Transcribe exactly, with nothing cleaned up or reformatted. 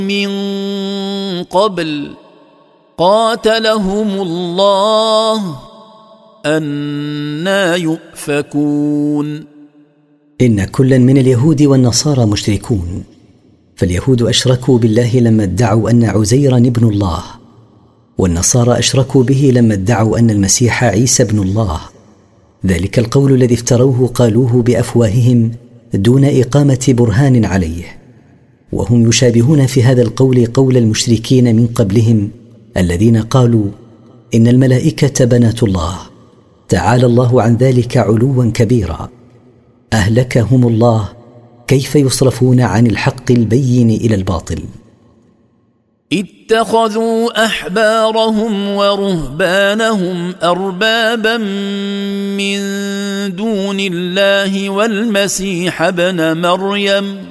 من قبل قاتلهم الله أنى يؤفكون. إن كلا من اليهود والنصارى مشركون، فاليهود أشركوا بالله لما ادعوا أن عزيرا ابن الله، والنصارى أشركوا به لما ادعوا أن المسيح عيسى ابن الله. ذلك القول الذي افتروه قالوه بأفواههم دون إقامة برهان عليه، وهم يشابهون في هذا القول قول المشركين من قبلهم الذين قالوا إن الملائكة بنات الله، تعالى الله عن ذلك علوا كبيرا. أهلكهم الله، كيف يصرفون عن الحق البين إلى الباطل؟ اتخذوا أحبارهم ورهبانهم أربابا من دون الله والمسيح ابن مريم